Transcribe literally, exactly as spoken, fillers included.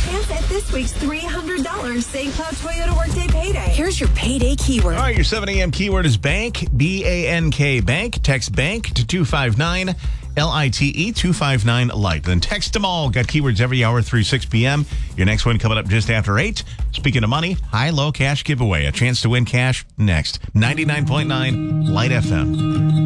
chance at this week's three hundred dollars Saint Cloud Toyota Workday Payday. Here's your payday keyword. All right, your seven a.m. keyword is bank, B A N K, bank. Text bank to two five nine, L I T E, two five nine, light. Then text them all. Got keywords every hour through six p.m. Your next one coming up just after eight. Speaking of money, high-low cash giveaway. A chance to win cash next. ninety-nine point nine Light F M.